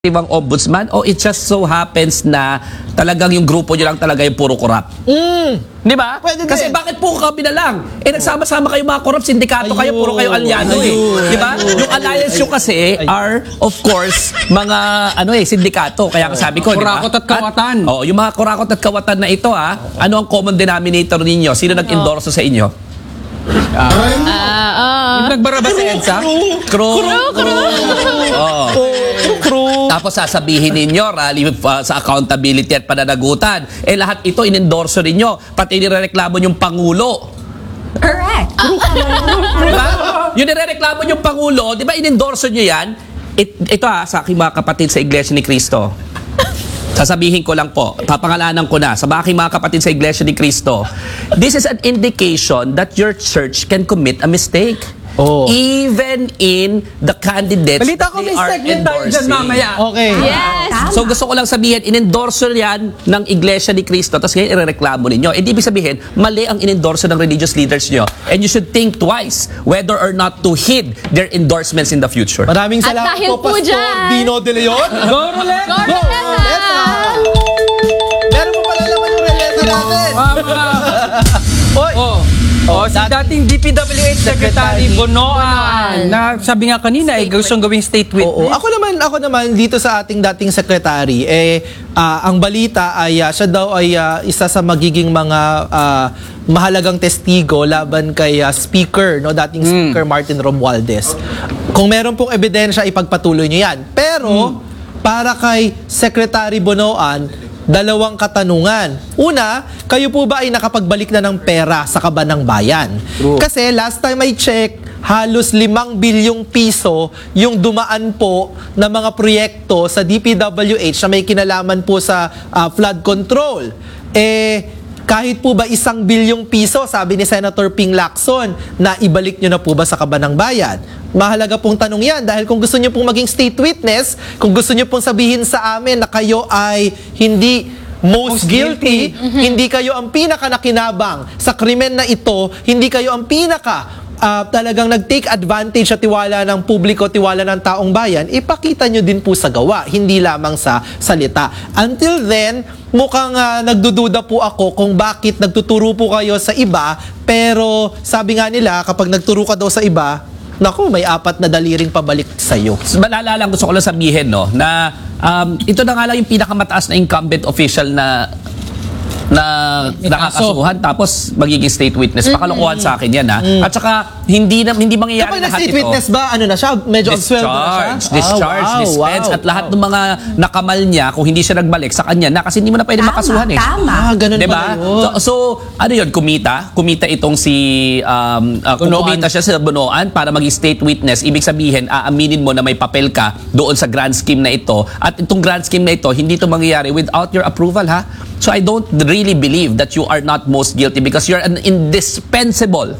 ibang ombudsman o it just so happens na talagang yung grupo nyo lang talaga yung puro corrupt? Di ba? Pwede Kasi din. bakit po kami na lang? Nagsama-sama kayo mga corrupt, sindikato kayo, puro kayo alyado Di ba? Yung alliance nyo kasi are, of course, mga sindikato. Kaya sabi ko, di ba? Kurakot at kawatan. Yung mga kurakot at kawatan na ito, ano ang common denominator ninyo? Sino nag-endorso sa inyo? Yung nagbara ba si EDSA? Crew. Tapos sasabihin ninyo, rally sa accountability at pananagutan. Lahat ito inendorso ninyo. Pati nirereklamo yung Pangulo. Correct. Diba? Yung nirereklamo yung Pangulo, di ba inendorso nyo yan? Ito sa aking mga kapatid sa Iglesia ni Cristo. Sasabihin ko lang po, papangalanan ko na sa aking mga kapatid sa Iglesia ni Cristo. This is an indication that your church can commit a mistake. Even in the candidates Balita that ko they may are segment tayo dyan endorsing. mamaya. Okay. Yes. So gusto ko lang sabihin, in-endorso yan ng Iglesia ni Cristo, tapos ngayon irereklamo ninyo. Ibig sabihin, mali ang in-endorso ng religious leaders nyo. And you should think twice whether or not to heed their endorsements in the future. Maraming At salamat dahil po, po Pastor dyan- Dino De Leon. Go, Roulette! Go, Roleta! Meron mo pala naman yung releta natin. Oy! Si dating DPWH Secretary Bonoan na sabi nga kanina gustong gawing state witness. Ako naman dito sa ating dating secretary ang balita ay siya daw ay isa sa magiging mga mahalagang testigo laban kay speaker dating speaker Martin Romualdez. Kung meron pong ebidensya ipagpatuloy niyo 'yan. Pero para kay Secretary Bonoan, dalawang katanungan. Una, kayo po ba ay nakapagbalik na ng pera sa kaban ng bayan? Kasi last time I check, halos 5 bilyong piso yung dumaan po na mga proyekto sa DPWH na may kinalaman po sa flood control. Kahit po ba 1 bilyong piso, sabi ni Senator Ping Lacson, na ibalik nyo na po ba sa kaban ng bayan? Mahalaga pong tanong yan dahil kung gusto nyo pong maging state witness, kung gusto nyo pong sabihin sa amin na kayo ay hindi most guilty, hindi kayo ang pinaka nakinabang sa krimen na ito, hindi kayo ang pinaka talagang nag-take advantage sa tiwala ng publiko, tiwala ng taong bayan, ipakita nyo din po sa gawa, hindi lamang sa salita. Until then, mukhang nagdududa po ako kung bakit nagtuturo po kayo sa iba, pero sabi nga nila, kapag nagturo ka daw sa iba, naku, may 4 na daliring pabalik sa'yo. Malala lang, gusto ko lang sabihin na ito na nga lang yung pinakamataas na incumbent official na nakakasuhan tapos magiging state witness. Pakalokohan sa akin yan At saka hindi mangyayari Kapag lahat na-state ito. witness ba, ano na siya? Medyo absuelto na siya? Dispense. At lahat ng mga nakamal niya, kung hindi siya nagbalik sa kanya na, kasi hindi mo na pwede makasuhan Tama. Ganun diba? pala yun. So, ano yun? Kumita itong si kumita siya sa Bonoan para maging state witness. Ibig sabihin, aaminin mo na may papel ka doon sa grand scheme na ito. At itong grand scheme na ito, hindi ito mangyayari without your approval, So I don't really believe that you are not most guilty because you're an indispensable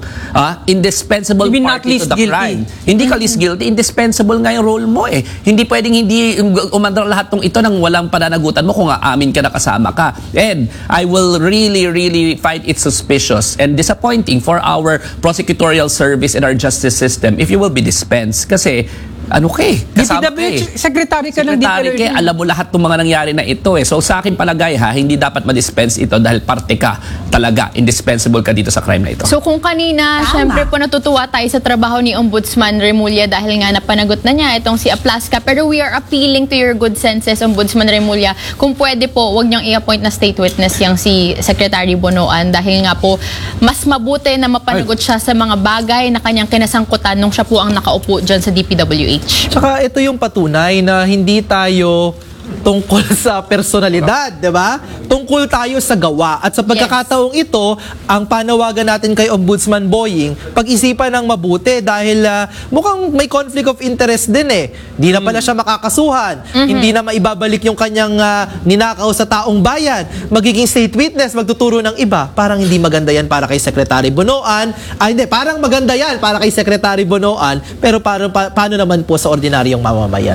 You mean not party to least the guilty? crime. Hindi ka least guilty, indispensable nga yung role mo Hindi pwedeng hindi umandar lahat ng ito nang walang pananagutan mo kung aamin ka na kasama ka. And I will really find it suspicious and disappointing for our prosecutorial service and our justice system if you will be dispensed. Kasi kasama ka DPWH Secretary ka ng Secretary DPWH. alam mo lahat ng mga nangyari na ito So sa akin palagay hindi dapat ma-dispense ito dahil parte ka talaga, indispensable ka dito sa crime na ito. So kung kanina, Tama. syempre po natutuwa tayo sa trabaho ni Ombudsman Remulla dahil nga napanagot na niya itong si Aplasca. Pero we are appealing to your good senses, Ombudsman Remulla. Kung pwede po, wag niyang i-appoint na state witness yang si Secretary Bonoan dahil nga po, mas mabuti na mapanagot siya sa mga bagay na kanyang kinasangkutan nung siya po ang nakaupo dyan sa DPWH. Tsaka ito yung patunay na hindi tayo tungkol sa personalidad, di ba? Tungkol tayo sa gawa. At sa pagkakataong ito, ang panawagan natin kay Ombudsman Boying, pag-isipan ng mabuti dahil mukhang may conflict of interest din Di na pala siya makakasuhan. Hindi na maibabalik yung kanyang ninakaw sa taong bayan. Magiging state witness, magtuturo ng iba. Parang hindi maganda yan para kay Secretary Bonoan. Parang maganda yan para kay Secretary Bonoan, pero paano naman po sa ordinaryong mamamayan?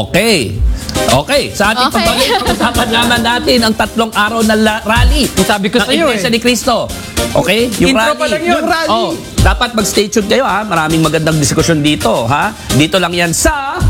Okay, sa ating pagbalik, pag-usapan naman natin ang 3 araw na rally. Sabi ko ng sa'yo Iglesia ni Cristo. Okay? Intro pa lang yun. Yung rally. Dapat mag-stay tuned kayo Maraming magandang diskusyon dito Dito lang yan sa